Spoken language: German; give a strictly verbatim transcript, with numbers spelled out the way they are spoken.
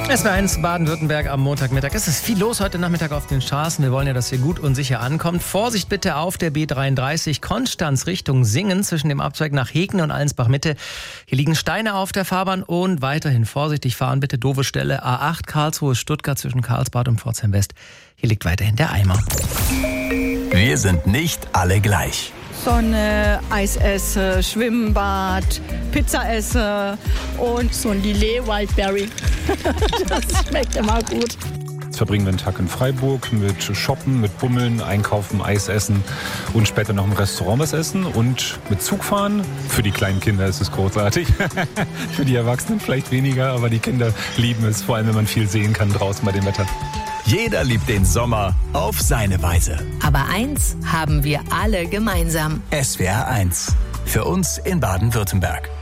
S W R eins Baden-Württemberg am Montagmittag. Es ist viel los heute Nachmittag auf den Straßen. Wir wollen ja, dass ihr gut und sicher ankommt. Vorsicht bitte auf der B dreiunddreißig Konstanz Richtung Singen zwischen dem Abzweig nach Heken und Allensbach-Mitte. Hier liegen Steine auf der Fahrbahn und weiterhin vorsichtig fahren bitte. Doofe Stelle A acht Karlsruhe Stuttgart zwischen Karlsbad und Pforzheim West. Hier liegt weiterhin der Eimer. Wir sind nicht alle gleich. Sonne, Eis esse, Schwimmbad, Pizza esse und so ein Lillet Wildberry. Das schmeckt immer gut. Jetzt verbringen wir einen Tag in Freiburg mit Shoppen, mit Bummeln, Einkaufen, Eis essen und später noch im Restaurant was essen und mit Zug fahren. Für die kleinen Kinder ist es großartig. Für die Erwachsenen vielleicht weniger, aber die Kinder lieben es, vor allem wenn man viel sehen kann draußen bei dem Wetter. Jeder liebt den Sommer auf seine Weise. Aber eins haben wir alle gemeinsam. S W R eins. Für uns in Baden-Württemberg.